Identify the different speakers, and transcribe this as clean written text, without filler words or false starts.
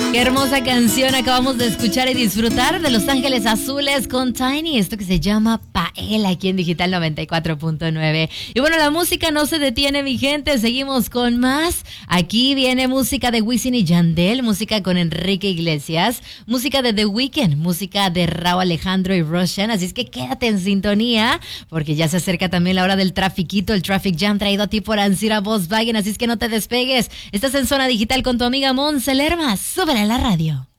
Speaker 1: Qué hermosa canción acabamos de escuchar y disfrutar de Los Ángeles Azules con Tiny, esto que se llama Pael aquí en Digital 94.9. Y bueno, la música no se detiene, mi gente, seguimos con más. Aquí viene música de Wisin y Yandel, música con Enrique Iglesias, música de The Weeknd, música de Rauw Alejandro y Roshan, así es que quédate en sintonía porque ya se acerca también la hora del trafiquito, el Traffic Jam traído a ti por Ancira Volkswagen, así es que no te despegues. Estás en Zona Digital con tu amiga Monse Lerma, súbele a la radio.